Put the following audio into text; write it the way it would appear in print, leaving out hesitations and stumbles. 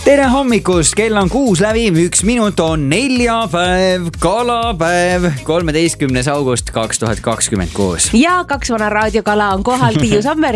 tere hommikust, kell on 6 läbi, 1 minut on neljapäev, kalapäev, 13. august 2026. Ja 2 vana raadiokala on kohal, Tiiu Sammer